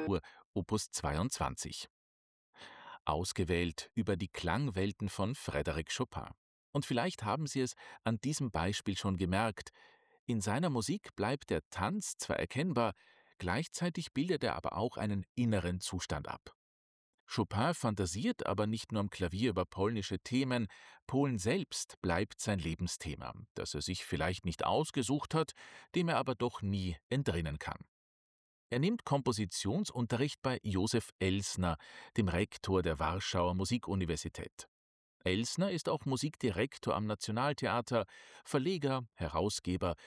Opus 22. Ausgewählt über die Klangwelten von Frédéric Chopin. Und vielleicht haben Sie es an diesem Beispiel schon gemerkt, in seiner Musik bleibt der Tanz zwar erkennbar, gleichzeitig bildet er aber auch einen inneren Zustand ab. Chopin fantasiert aber nicht nur am Klavier über polnische Themen, Polen selbst bleibt sein Lebensthema, das er sich vielleicht nicht ausgesucht hat, dem er aber doch nie entrinnen kann. Er nimmt Kompositionsunterricht bei Josef Elsner, dem Rektor der Warschauer Musikuniversität. Elsner ist auch Musikdirektor am Nationaltheater, Verleger, Herausgeber